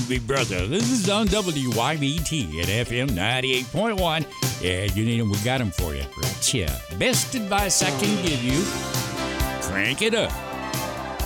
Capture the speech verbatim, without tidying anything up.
me, brother. This is on W Y B T at F M ninety-eight point one. Yeah, you need them. We got them for you right here. Best advice I can give you, crank it up.